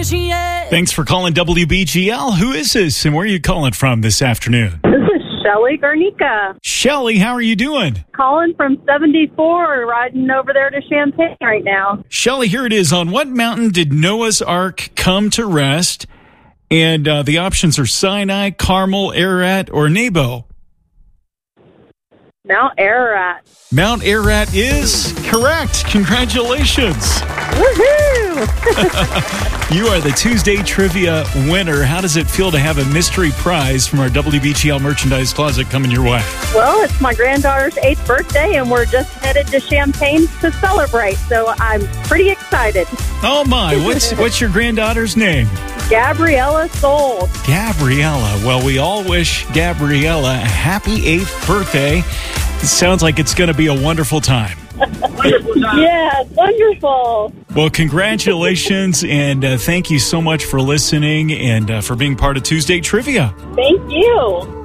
Thanks for calling WBGL. Who is this and where are you calling from this afternoon? This is Shelly Garnica. Shelly, how are you doing? Calling from 74, riding over there to Champaign right now. Shelly, here it is. On what mountain did Noah's Ark come to rest? And the options are Sinai, Carmel, Ararat, or Nebo. Mount Ararat. Mount Ararat is correct. Congratulations. Woohoo! You are the Tuesday Trivia winner. How does it feel to have a mystery prize from our WBGL merchandise closet coming your way? Well, it's my granddaughter's 8th birthday, and we're just headed to Champaign to celebrate, so I'm pretty excited. Oh, my. What's your granddaughter's name? Gabriella Soul. Gabriella. Well, we all wish Gabriella a happy 8th birthday. It sounds like it's going to be a wonderful time. Yes, wonderful. Well, congratulations, and thank you so much for listening and for being part of Tuesday Trivia. Thank you.